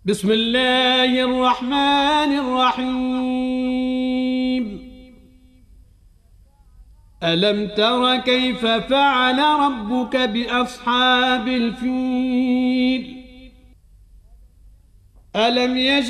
بسم الله الرحمن الرحيم. ألم تر كيف فعل ربك بأصحاب الفيل؟ ألم يجعل